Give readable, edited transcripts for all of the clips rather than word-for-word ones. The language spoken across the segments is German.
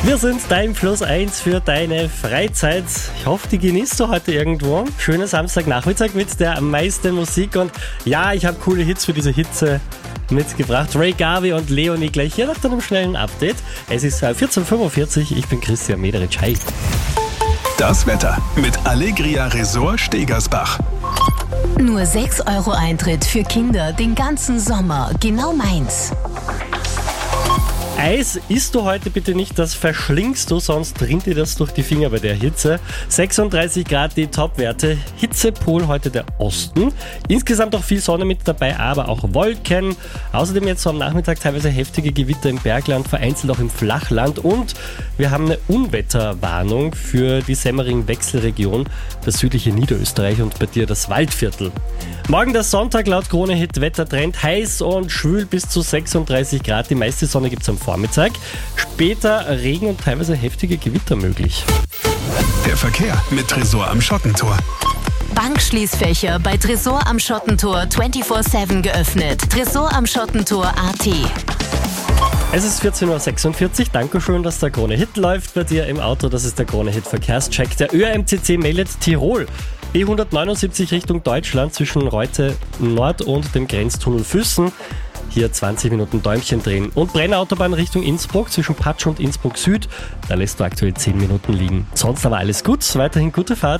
Wir sind dein Plus 1 für deine Freizeit. Ich hoffe, die genießt du heute irgendwo. Schöner Samstagnachmittag mit der meisten Musik. Und ja, ich habe coole Hits für diese Hitze mitgebracht. Ray Garvey und Leonie gleich hier nach einem schnellen Update. Es ist 14.45 Uhr. Ich bin Christian Mederitsch. Hi. Das Wetter mit Allegria Resort Stegersbach. Nur 6 € Eintritt für Kinder den ganzen Sommer. Genau meins. Eis isst du heute bitte nicht, das verschlingst du, sonst rinnt dir das durch die Finger bei der Hitze. 36 Grad die Topwerte, Hitzepol heute der Osten. Insgesamt auch viel Sonne mit dabei, aber auch Wolken. Außerdem jetzt so am Nachmittag teilweise heftige Gewitter im Bergland, vereinzelt auch im Flachland. Und wir haben eine Unwetterwarnung für die Semmering-Wechselregion, das südliche Niederösterreich und bei dir das Waldviertel. Morgen der Sonntag, laut Krone-Hit Wettertrend, heiß und schwül bis zu 36 Grad. Die meiste Sonne gibt es am Vormittag. Später Regen und teilweise heftige Gewitter möglich. Der Verkehr mit Tresor am Schottentor. Bankschließfächer bei Tresor am Schottentor 24/7 geöffnet. Tresor am Schottentor.at. Es ist 14.46 Uhr. Dankeschön, dass der Krone-Hit läuft bei dir im Auto. Das ist der Krone-Hit-Verkehrscheck. Der ÖMCC meldet Tirol. B179 Richtung Deutschland zwischen Reute Nord und dem Grenztunnel Füssen. Hier 20 Minuten Däumchen drehen. Und Brennautobahn Richtung Innsbruck zwischen Patsch und Innsbruck Süd. Da lässt du aktuell 10 Minuten liegen. Sonst aber alles gut. Weiterhin gute Fahrt.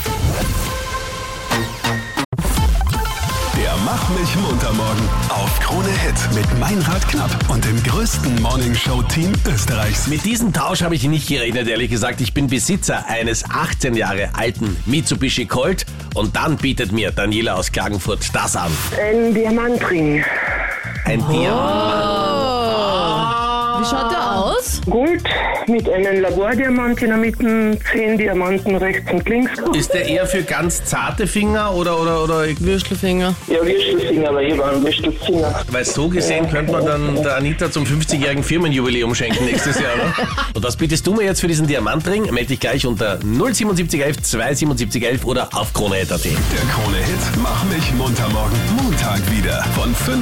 Der Mach mich munter morgen auf Krone Hit mit Meinrad Knapp und dem größten Morningshow-Team Österreichs. Mit diesem Tausch habe ich nicht gerechnet, ehrlich gesagt. Ich bin Besitzer eines 18 Jahre alten Mitsubishi Colt und dann bietet mir Daniela aus Klagenfurt das an. Ein Diamantring. Ein Diamant. Wie schaut der aus? Gold mit einem Labordiamant in der Mitte, 10 Diamanten rechts und links. Ist der eher für ganz zarte Finger oder Würstelfinger. Ja, Würstelfinger, aber ich war ein Würstelfinger. weil so gesehen könnte man dann der Anita zum 50-jährigen Firmenjubiläum schenken nächstes Jahr, oder? Und was bietest du mir jetzt für diesen Diamantring? Melde dich gleich unter 07711 27711 oder auf kronehit.at. Der Krone Hit Mach mich munter morgen. Montag wieder von 5